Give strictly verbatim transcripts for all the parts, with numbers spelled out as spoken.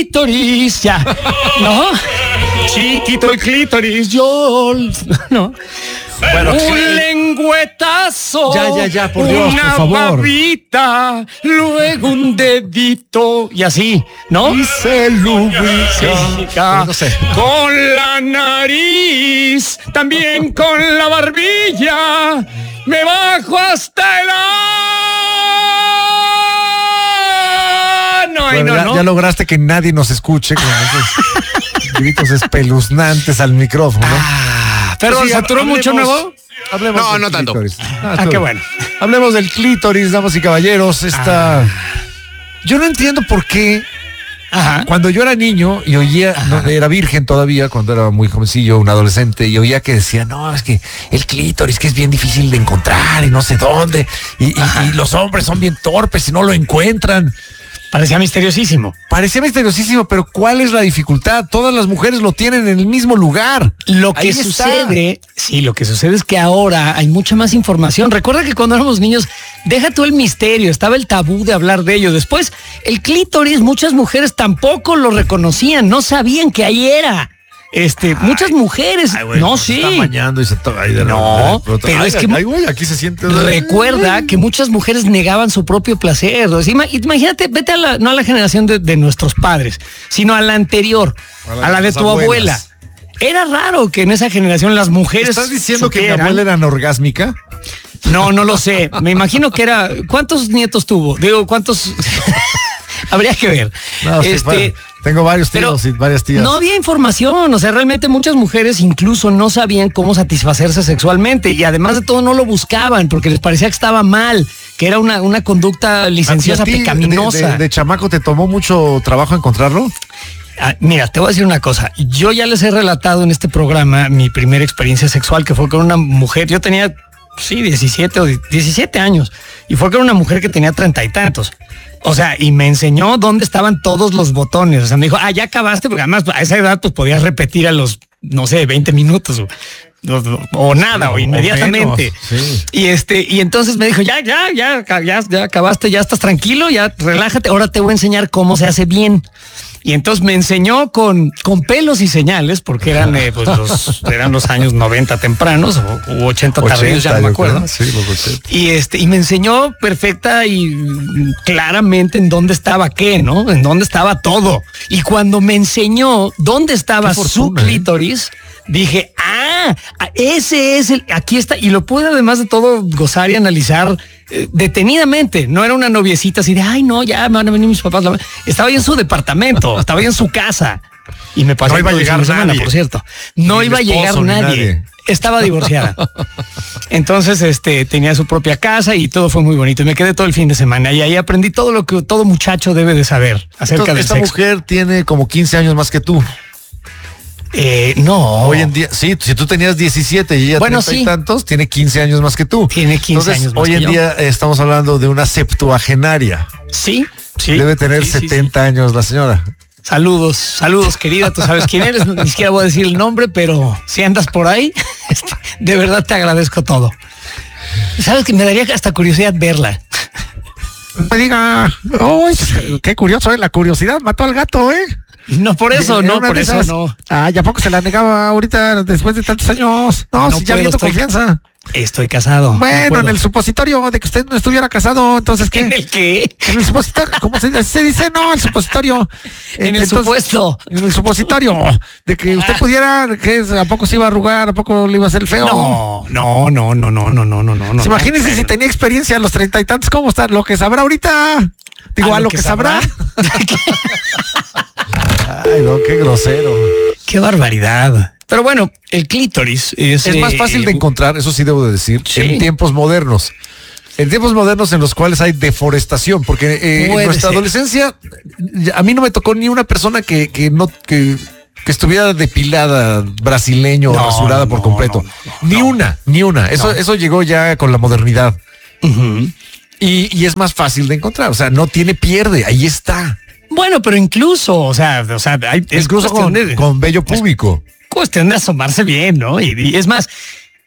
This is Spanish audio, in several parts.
clítoris, ya, ¿no? Chiquito el clítoris, yo, ¿no? Bueno, un sí. lengüetazo, Ya, ya, ya, por Dios, una por favor. babita, luego un dedito y así, ¿no? Y se lubrica. No sé. Con la nariz, también con la barbilla, me bajo hasta el ano. Ay, Bueno, no, ya, no. ya lograste que nadie nos escuche con esos gritos espeluznantes al micrófono. Ah, perdón, Sí, ¿saturó hablemos- mucho nuevo? Hablemos No, del no tanto. clítoris. Ah, todo. qué bueno. Hablemos del clítoris, damas y caballeros. Esta. Ah. Yo no entiendo por qué. Ajá. Cuando yo era niño y oía, no, era virgen todavía, cuando era muy jovencillo, un adolescente, y oía que decía, no, es que el clítoris que es bien difícil de encontrar y no sé dónde, y, y- y los hombres son bien torpes y no lo encuentran. Parecía misteriosísimo. Parecía misteriosísimo, pero ¿cuál es la dificultad? Todas las mujeres lo tienen en el mismo lugar. Lo Ahí que está. sucede, sí, lo que sucede es que ahora hay mucha más información. Recuerda que cuando éramos niños, deja tú el misterio, estaba el tabú de hablar de ello. Después, el clítoris, muchas mujeres tampoco lo reconocían, no sabían que ahí era. Este, muchas mujeres, Ay, güey, no, se sí. está bañando y se to- ay, de- No, de- de- pero ay, es que- ay, güey, aquí se siente. Recuerda que muchas mujeres negaban su propio placer. O sea, ima- imagínate, vete a la, no a la generación de, de nuestros padres, sino a la anterior, A a la la, de de tus tu abuelas. abuela. Era raro que en esa generación las mujeres. ¿Estás diciendo que mi supieran. abuela era anorgásmica? No, no lo sé. Me imagino que era. ¿Cuántos nietos tuvo? Digo, ¿cuántos? Habría que ver. No, sí, este, bueno, tengo varios pero tíos y varias tías. no había información, o sea, realmente muchas mujeres incluso no sabían cómo satisfacerse sexualmente y además de todo no lo buscaban porque les parecía que estaba mal, que era una, una conducta licenciosa, ¿A ti, pecaminosa. De, de- de chamaco te tomó mucho trabajo encontrarlo? Ah, mira, te voy a decir una cosa. Yo ya les he relatado en este programa mi primera experiencia sexual, que fue con una mujer. Yo tenía, sí, diecisiete o diecisiete años. Y fue con una mujer que tenía treinta y tantos. O sea, y me enseñó dónde estaban todos los botones. O sea, me dijo, ah, ya acabaste, porque además a esa edad pues podías repetir a los, no sé, veinte minutos o, o, o nada, o, O inmediatamente. menos, sí. Y este, y entonces me dijo, ya, ya, ya, ya, ya acabaste, ya estás tranquilo, ya relájate, ahora te voy a enseñar cómo se hace bien. Y entonces me enseñó con, con pelos y señales, porque eran, eh, pues los, eran los años noventa tempranos o u ochenta tardíos, ya no me yo acuerdo. creo. Sí, los ochenta. Y este, y me enseñó perfecta y mm, claramente en dónde estaba qué, ¿no? En dónde estaba todo. Y cuando me enseñó dónde estaba Qué su fortuna, ¿eh? clítoris, dije, ah, ese es el, aquí está. Y lo pude además de todo gozar y analizar eh, detenidamente. No era una noviecita así de, ay, no, ya me van a venir mis papás. Estaba ahí en su departamento, estaba ahí en su casa. Y me pasó No iba a todo el llegar fin de semana, nadie. por cierto. No Ni el iba a llegar esposo, ni nadie. nadie. Estaba divorciada. Entonces, este, tenía su propia casa y todo fue muy bonito. Y me quedé todo el fin de semana y ahí aprendí todo lo que todo muchacho debe de saber acerca Entonces, del esta sexo. mujer tiene como quince años más que tú. Eh, no. Hoy en día, sí, si tú tenías diecisiete y ella Bueno, treinta y sí. tantos, tiene quince años más que tú. Tiene quince Entonces, años más hoy que en yo. día eh, estamos hablando de una septuagenaria. Sí, sí. Debe tener Sí, sí, sí. setenta años la señora. Saludos, saludos, querida. Tú sabes quién eres. Ni siquiera voy a decir el nombre, pero si andas por ahí, este, de verdad te agradezco todo. Sabes que me daría hasta curiosidad verla. Me diga, uy, qué curioso, ¿eh? La curiosidad mató al gato, ¿eh? No por eso, En no, una por de eso esas. no. Ah, ¿ya poco se la negaba ahorita después de tantos años? No, No si ya puedo, viendo estoy- confianza. Estoy casado. no Bueno, puedo. en el supositorio de que usted no estuviera casado, entonces, ¿qué? ¿En el qué? En el supositorio, ¿cómo se, se dice? No, el supositorio. En el Entonces, supuesto. En el supositorio de que usted pudiera, que ¿a poco se iba a arrugar? ¿A poco le iba a hacer el feo? No, no, no, no, no, no, no, no, no. Pues imagínense si tenía experiencia a los treinta y tantos, ¿cómo está? Lo que sabrá ahorita. Digo, a, lo que, sabrá. Ay, no, qué grosero. Qué barbaridad. Pero bueno, el clítoris es... Es más eh, fácil de encontrar, eso sí debo de decir, Sí. en tiempos modernos. En tiempos modernos en los cuales hay deforestación, porque eh, en Puede nuestra ser. adolescencia a mí no me tocó ni una persona que, que no que, que estuviera depilada, brasileño, No, rasurada por no, completo. no, no, ni no. una, ni una. Eso, No. eso llegó ya con la modernidad. Ujú. Y, y es más fácil de encontrar. O sea, no tiene pierde, ahí está. Bueno, pero incluso, o sea, o sea, hay, es Incluso cuestión con, de, con bello público. cuestión de asomarse bien, ¿no? Y, y es más,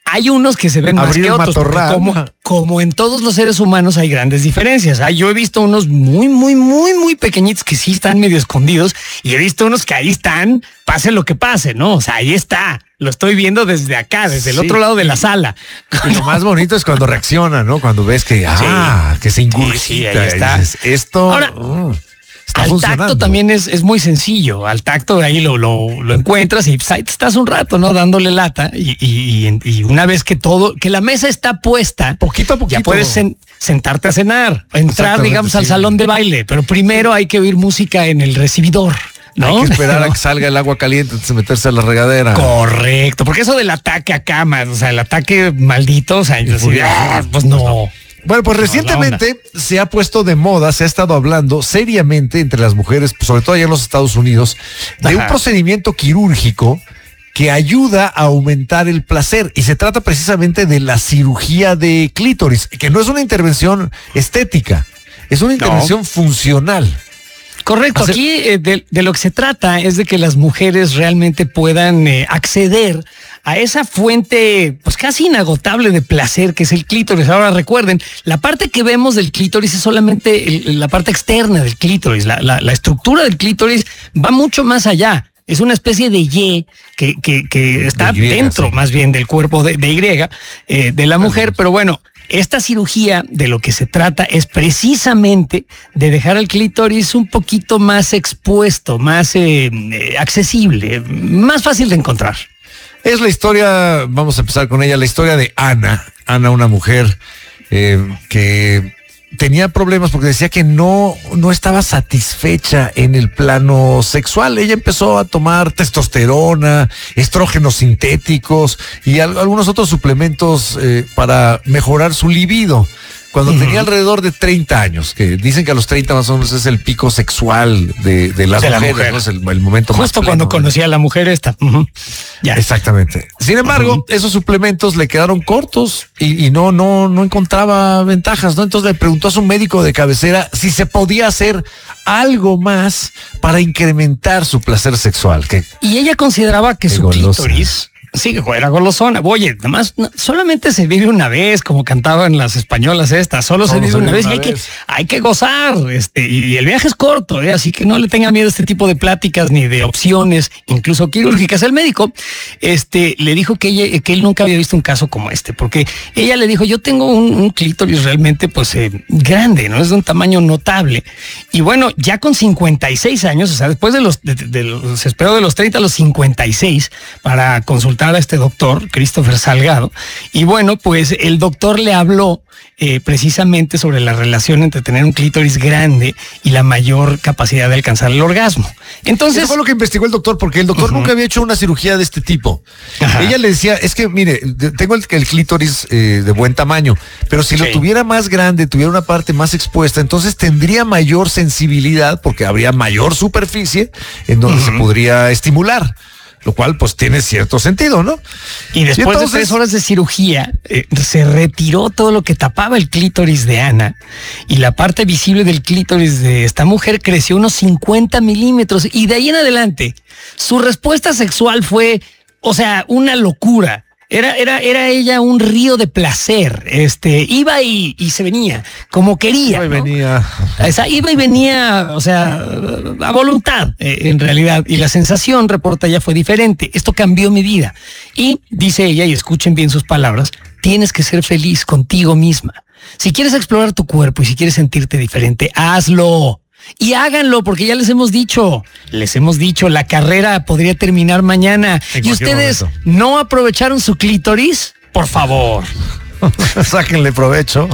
Hay unos que se ven más Abrir que el otros, porque matorral. como, como en todos los seres humanos hay grandes diferencias. Ah, yo he visto unos muy, muy, muy, muy pequeñitos que sí están medio escondidos y he visto unos que ahí están, pase lo que pase, ¿no? O sea, ahí está. Lo estoy viendo desde acá, desde el Sí. otro lado de la sala. Y lo más bonito es cuando reacciona, ¿no? Cuando ves que, ah, que se ingurgita. Sí, sí, ahí está. Y dices, esto Ahora, uh, está Al funcionando. tacto también es, es muy sencillo. Al tacto ahí lo, lo, lo encuentras y pues, ahí estás un rato, ¿no? Dándole lata. Y, y, y una vez que todo, que la mesa está puesta, Poquito a poquito. ya puedes sen- sentarte a cenar, entrar, Exactamente, digamos, al sí. salón de baile. Pero primero hay que oír música en el recibidor, ¿no? Hay que esperar a que salga el agua caliente antes de meterse a la regadera. Correcto, porque eso del ataque a cama, o sea, el ataque maldito, o sea, yo así de, ah, pues no. Bueno, pues No, recientemente se ha puesto de moda, se ha estado hablando seriamente entre las mujeres, sobre todo allá en los Estados Unidos, de Ajá. un procedimiento quirúrgico que ayuda a aumentar el placer. Y se trata precisamente de la cirugía de clítoris, que no es una intervención estética, es una intervención funcional. Correcto, Hacer- aquí eh, de, de lo que se trata es de que las mujeres realmente puedan eh, acceder a esa fuente pues casi inagotable de placer que es el clítoris. Ahora recuerden, la parte que vemos del clítoris es solamente el- la parte externa del clítoris, la, la- la estructura del clítoris va mucho más allá. Es una especie de Y que, que, que está De Y, dentro sí. más bien del cuerpo de, de Y eh, de la mujer, pero bueno. Esta cirugía de lo que se trata es precisamente de dejar al clítoris un poquito más expuesto, más eh, eh, accesible, más fácil de encontrar. Es la historia, vamos a empezar con ella, la historia de Ana. Ana, una mujer eh, que tenía problemas porque decía que no, no estaba satisfecha en el plano sexual. Ella empezó a tomar testosterona, estrógenos sintéticos y al- algunos otros suplementos eh, para mejorar su libido. Cuando Ujú. tenía alrededor de treinta años, que dicen que a los treinta más o menos es el pico sexual de, de las De la mujeres, mujer. ¿no? Es el, el momento más Justo pleno, cuando ¿no? conocí a la mujer esta. Ujú. Ya. Exactamente. Sin embargo, Ujú. esos suplementos le quedaron cortos y, y no, no, no encontraba ventajas, ¿no? Entonces le preguntó a su médico de cabecera si se podía hacer algo más para incrementar su placer sexual. Que Y ella consideraba que Qué su golosa. clítoris, sí, era golosona. Oye, además, no- solamente se vive una vez, como cantaban las españolas estas, solo, se Solo vive se una vive vez y una hay que, vez. hay que gozar. Este, y el viaje es corto, ¿eh? Así que no le tenga miedo a este tipo de pláticas ni de opciones, incluso quirúrgicas. El médico este, le dijo que, ella, que él nunca había visto un caso como este, porque ella le dijo, yo tengo un, un clítoris realmente pues eh, grande, ¿no? Es de un tamaño notable. Y bueno, ya con cincuenta y seis años, o sea, después de los, de, de los, se esperó de los treinta a los cincuenta y seis para consultar a este doctor, Christopher Salgado. Y bueno, pues el doctor le habló eh, precisamente sobre la relación entre tener un clítoris grande y la mayor capacidad de alcanzar el orgasmo. Entonces, eso fue lo que investigó el doctor, porque el doctor nunca había hecho una cirugía de este tipo. Ajá. Ella le decía, es que mire, de- tengo el, el clítoris eh, de buen tamaño, pero si lo Sí. tuviera más grande, tuviera una parte más expuesta, entonces tendría mayor sensibilidad porque habría mayor superficie en donde se podría estimular. Lo cual pues tiene cierto sentido, ¿no? Y después entonces- de tres horas de cirugía, eh, se retiró todo lo que tapaba el clítoris de Ana y la parte visible del clítoris de esta mujer creció unos cincuenta milímetros y de ahí en adelante su respuesta sexual fue, o sea, una locura. Era, era, era ella un río de placer. Este, iba y, y se venía como quería. Ahí ¿no? venía. Esa iba y venía, o sea, a voluntad, eh, en realidad. Y la sensación, reporta ella, fue diferente. Esto cambió mi vida. Y dice ella, y escuchen bien sus palabras, tienes que ser feliz contigo misma. Si quieres explorar tu cuerpo y si quieres sentirte diferente, hazlo. Y háganlo, porque ya les hemos dicho, les hemos dicho, la carrera podría terminar mañana. En Y cualquier ustedes momento. no aprovecharon su clítoris, por favor. Sáquenle provecho.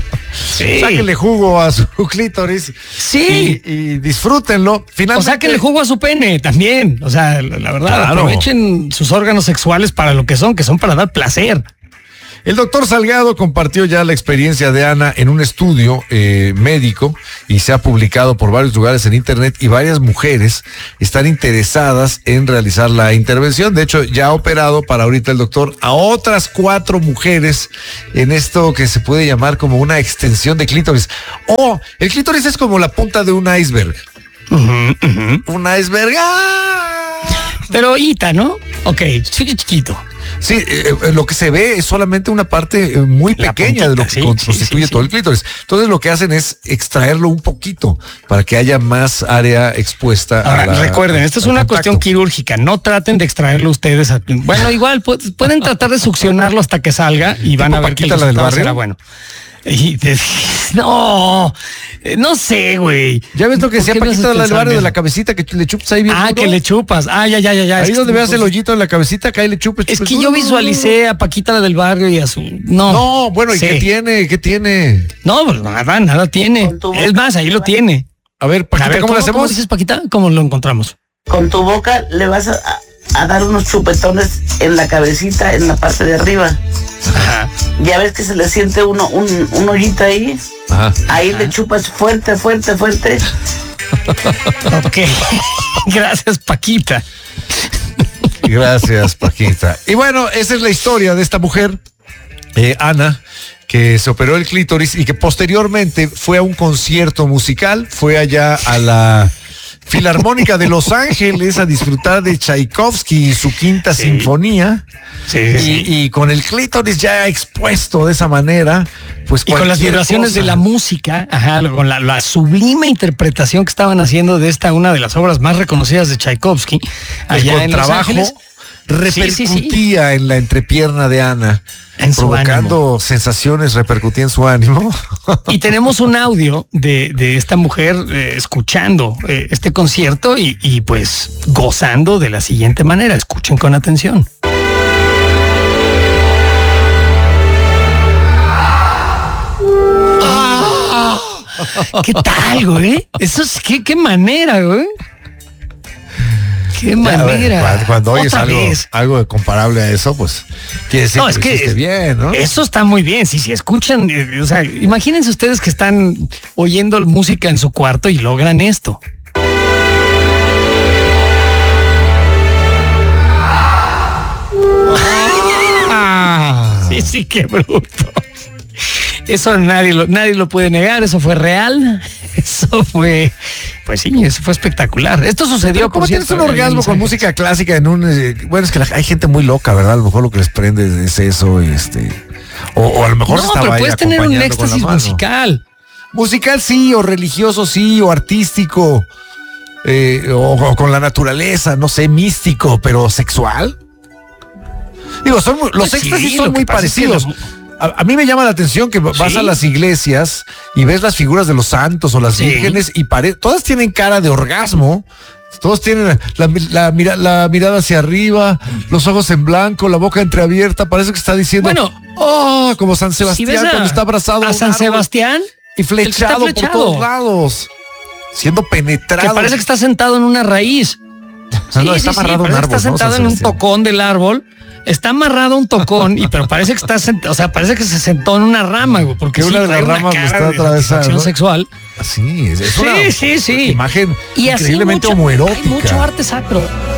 Sí. Sáquenle jugo a su clítoris. Sí. Y, y disfrútenlo. Finalmente. O sea, que le jugo a su pene también. O sea, la la verdad, Claro. aprovechen sus órganos sexuales para lo que son, que son para dar placer. El doctor Salgado compartió ya la experiencia de Ana en un estudio eh, médico y se ha publicado por varios lugares en internet y varias mujeres están interesadas en realizar la intervención. De hecho, ya ha operado para ahorita el doctor a otras cuatro mujeres en esto que se puede llamar como una extensión de clítoris. Oh, el clítoris es como la punta de un iceberg. Un iceberg. ¡Ah! Pero Ita, ¿no? Ok, chiqui- chiquito. Sí, eh, lo que se ve es solamente una parte muy La pequeña puntita, de lo que sí, constituye sí, sí, todo sí. el clítoris. Entonces lo que hacen es extraerlo un poquito para que haya más área expuesta. Ahora, a la, recuerden, esta es al una contacto. cuestión quirúrgica. No traten de extraerlo ustedes. A- bueno, igual pu- pueden tratar de succionarlo hasta que salga y van a ver que el Paquita, la del resultado barrio? será bueno. Y te- no, eh, no sé, güey. ¿Ya ves lo que ¿Por decía qué me Paquita haces del pensar barrio en de la eso? cabecita que le chupas ahí bien Ah, duro? que le chupas. Ah, ya, ya, ya, ya. Ahí Es donde que- veas el hoyito en la cabecita, que ahí le chupes. Es chupes que duro, yo duro, visualicé a Paquita la del barrio y a su. No. No, bueno, ¿y Sí. qué tiene? ¿Qué tiene? No, pues nada, nada tiene. Es más, ahí lo tiene. A ver, Paquita, A ver, ¿cómo, ¿cómo, lo hacemos? ¿cómo dices, Paquita? ¿Cómo lo encontramos? Con tu boca le vas a, a dar unos chupetones en la cabecita, en la parte de arriba. Ajá. Ya ves que se le siente uno, un, un hoyito ahí. Ajá. Ahí le chupas fuerte, fuerte, fuerte. Ok. Gracias, Paquita. Gracias, Paquita. Y bueno, esa es la historia de esta mujer, eh, Ana, que se operó el clítoris y que posteriormente fue a un concierto musical, fue allá a la Filarmónica de Los Ángeles a disfrutar de Tchaikovsky y su quinta Sí. sinfonía. Sí, Y, sí. y con el clítoris ya expuesto de esa manera, pues Y con las cualquier vibraciones cosa. de la música, ajá, con la, la sublime interpretación que estaban haciendo de esta, una de las obras más reconocidas de Tchaikovsky, el allá en Los contrabajo Ángeles. repercutía Sí, sí, sí. en la entrepierna de Ana, En su provocando sensaciones, repercutía en su ánimo. Y tenemos un audio de, de esta mujer eh, escuchando eh, este concierto y, y pues gozando de la siguiente manera. Escuchen con atención. ¡Ah! ¿Qué tal, güey? Eso es, ¿qué, qué manera, güey? ¿Qué manera? Cuando, cuando oyes Otra algo, vez. algo comparable a eso, pues quiere decir No, que es lo que hiciste bien, ¿no? eso está muy bien. Si, si escuchan, eh, o sea, imagínense ustedes que están oyendo música en su cuarto y logran esto. Sí, sí, qué bruto. Eso nadie lo, nadie lo puede negar, eso fue real, eso fue, pues sí, eso fue espectacular. Esto sucedió, Pero ¿cómo por tienes cierto, un en orgasmo Los con Ángeles. música clásica en un... eh, bueno, es que la- hay gente muy loca, ¿verdad? A lo mejor lo que les prende es eso y este... O, o a lo mejor se No, estaba pero ahí puedes tener un acompañando con la éxtasis mano. musical. Musical sí, o religioso sí, o artístico, eh, o, o con la naturaleza, no sé, místico, pero sexual. Digo, son muy- los Pues sí, éxtasis lo son que muy pasa es que parecidos. la- A, a mí me llama la atención que vas Sí. a las iglesias y ves las figuras de los santos o las Sí. vírgenes y pare- todas tienen cara de orgasmo. Todos tienen la, la mira- la mirada hacia arriba, los ojos en blanco, la boca entreabierta. Parece que está diciendo, Bueno, oh, como San Si Sebastián ves a, cuando está abrazado a un San árbol Sebastián, y el que está flechado por flechado. todos lados, siendo que penetrado. parece que está sentado en una raíz. Ah, no, está amarrado a un parece que árbol, está ¿no, sentado San en un Sebastián? tocón del árbol. Está amarrado a un tocón, y pero parece que está sentado, o sea, parece que se sentó en una rama, güey, porque Que una de trae las ramas lo cara está de atravesando, satisfacción ¿no? sexual. Así es, es Sí, una sí, sí. imagen Y así increíblemente mucho- homoerótica. Hay mucho arte sacro.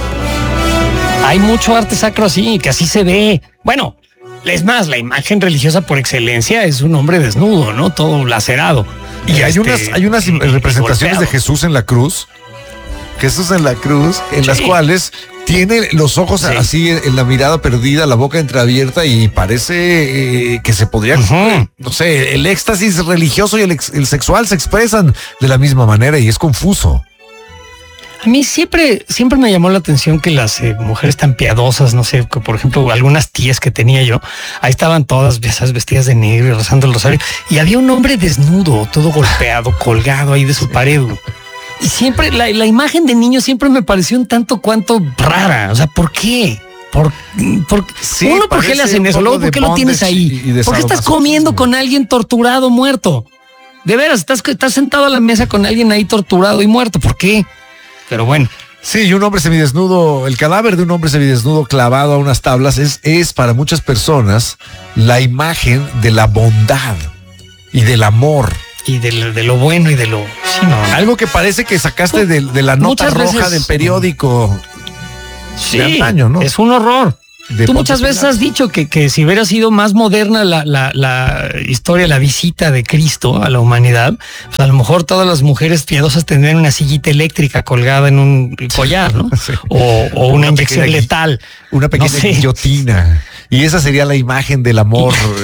Hay mucho arte sacro así, que así se ve. Bueno, es más, la imagen religiosa por excelencia es un hombre desnudo, ¿no? Todo lacerado. Y hay Este, unas, hay unas y- y representaciones de golpeado. Jesús en la cruz. Jesús en la cruz, en Sí. las cuales tiene los ojos Sí. así en la mirada perdida, la boca entreabierta y parece eh, que se podría, Ujú. no sé, el éxtasis religioso y el, ex- el sexual se expresan de la misma manera y es confuso. A mí siempre, siempre me llamó la atención que las eh, mujeres tan piadosas, no sé, que por ejemplo, algunas tías que tenía yo, ahí estaban todas esas vestidas de negro y rezando el rosario, y había un hombre desnudo, todo golpeado, colgado ahí de su pared. güey. Y siempre, la, la imagen de niño siempre me pareció un tanto cuanto rara. O sea, ¿por qué? ¿Por, por, Sí, uno, ¿por qué parece le hacen un eso? poco Luego, de ¿por qué lo tienes bondage ahí? y- y de ¿Por qué estás sadomasoquismo. comiendo con alguien torturado, muerto? De veras, estás, estás sentado a la mesa con alguien ahí torturado y muerto. ¿Por qué? Pero bueno. Sí, y un hombre semidesnudo, el cadáver de un hombre semidesnudo clavado a unas tablas es, es para muchas personas la imagen de la bondad y del amor. Y de, lo- de lo bueno y de lo... Sí, no, Algo que parece que sacaste de, de la nota Muchas roja veces- del periódico. sí, de antaño, ¿no? es un horror. de Tú muchas veces has dicho que, que si hubiera sido más moderna la, la, la historia, la visita de Cristo a la humanidad, pues a lo mejor todas las mujeres piadosas tendrían una sillita eléctrica colgada en un collar, ¿no? Sí. O, o una, una inyección letal. Una pequeña no sé. guillotina. Y esa sería la imagen del amor